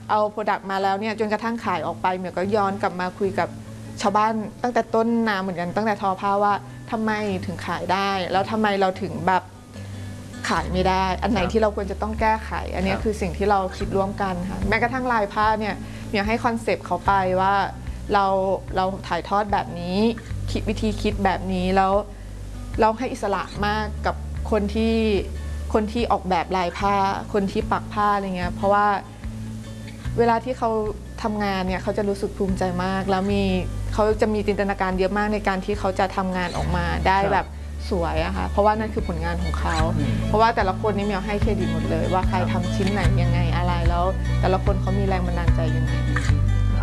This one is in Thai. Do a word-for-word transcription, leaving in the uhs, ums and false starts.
เอาโปรดักต์มาแล้วเนี่ยจนกระทั่งขายออกไปเหมียวก็ย้อนกลับมาคุยกับชาวบ้านตั้งแต่ต้นนาเหมือนกันตั้งแต่ทอผ้าว่าทำไมถึงขายได้แล้วทำไมเราถึงแบบขายไม่ได้อันไหนที่เราควรจะต้องแก้ไขอันนี้คือสิ่งที่เราคิดร่วมกันค่ะแม้กระทั่งลายผ้าเนี่ยเหมียวให้คอนเซปต์เขาไปว่าเราเราถ่ายทอดแบบนี้คิดวิธีคิดแบบนี้แล้วเราให้อิสระมากกับคนที่คนที่ออกแบบลายผ้าคนที่ปักผ้าอะไรเงี้ยเพราะว่าเวลาที่เขาทำงานเนี่ยเขาจะรู้สึกภูมิใจมากแล้วมีเขาจะมีจินตนาการเยอะมากในการที่เขาจะทำงานออกมาได้แบบสวยอะค่ะเพราะว่านั่นคือผลงานของเขาเพราะว่าแต่ละคนนี่เมียวให้เครดิตหมดเลยว่าใครทำชิ้นไหนยังไงอะไรแล้วแต่ละคนเขามีแรงบันดาลใจยังไง